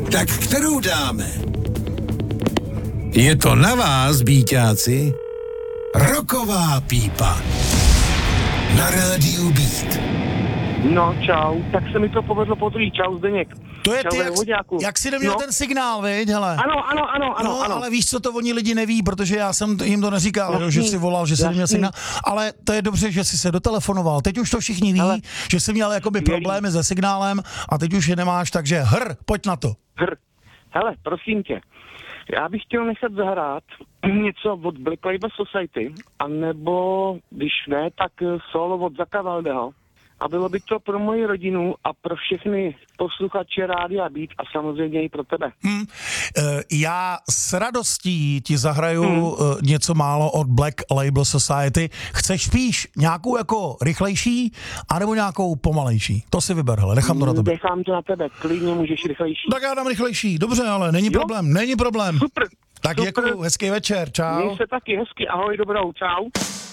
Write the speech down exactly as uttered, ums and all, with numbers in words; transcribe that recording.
Tak kterou dáme? Je to na vás, bíťáci. Roková pípa. Na rádiu Beat. No, čau. Tak se mi to povedlo po druhý. Čau, Zdeněk. To je čau, ty, jak, jak jsi neměl no. ten signál, viď, hele. Ano, ano, ano, ano, no, ano. ale víš, co to oni lidi neví, protože já jsem jim to neříkal, Jasný, jo, že jsi volal, že jsi neměl signál. Ale to je dobře, že jsi se dotelefonoval. Teď už to všichni ví, ale že jsi měl jakoby problémy se signálem a teď už je nemáš, takže hr, pojď na to. Hr. Hele, prosím tě. Já bych chtěl nechat zahrát něco od Black Label Society, anebo, když ne, tak solo od Zaka Valdeho. A bylo by to pro moji rodinu a pro všechny posluchače Rádia Beat a samozřejmě i pro tebe. Hmm. Já s radostí ti zahraju hmm. něco málo od Black Label Society. Chceš spíš nějakou jako rychlejší, anebo nějakou pomalejší? To si vyber, hele, nechám to na tebe. Nechám to na tebe, klidně můžeš rychlejší. Tak já dám rychlejší, dobře, ale není jo? problém, není problém. Super. Tak super. děkuju, hezký večer, čau. Měj se taky hezky, ahoj, dobrou, čau.